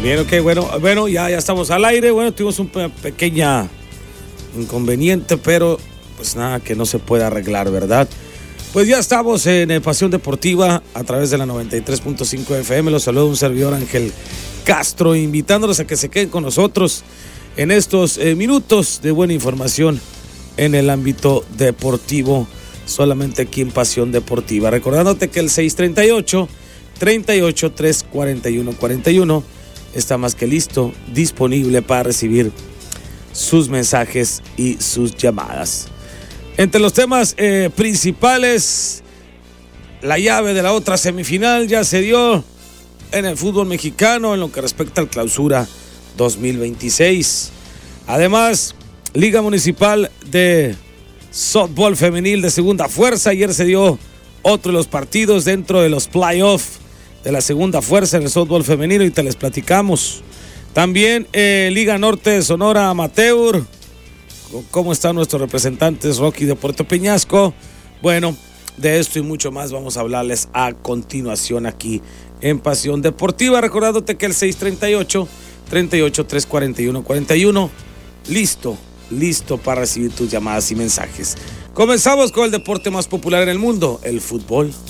Bien, ok, bueno, ya estamos al aire. Bueno, tuvimos un pequeña inconveniente, pero pues nada que no se pueda arreglar, ¿verdad? Pues ya estamos en Pasión Deportiva a través de la 93.5 FM. Los saluda un servidor, Ángel Castro, invitándolos a que se queden con nosotros en estos minutos de buena información en el ámbito deportivo, solamente aquí en Pasión Deportiva. Recordándote que el 638-341-41 está más que listo, disponible para recibir sus mensajes y sus llamadas. Entre los temas principales, la llave de la otra semifinal ya se dio en el fútbol mexicano en lo que respecta al Clausura 2026. Además, Liga Municipal de Softball Femenil de segunda fuerza. Ayer se dio otro de los partidos dentro de los playoffs de la segunda fuerza en el softball femenino y te les platicamos. También Liga Norte de Sonora Amateur. ¿Cómo están nuestros representantes Rocky de Puerto Peñasco? Bueno, de esto y mucho más vamos a hablarles a continuación aquí en Pasión Deportiva. Recordándote que el 638-341-41 listo para recibir tus llamadas y mensajes. Comenzamos con el deporte más popular en el mundo, el fútbol.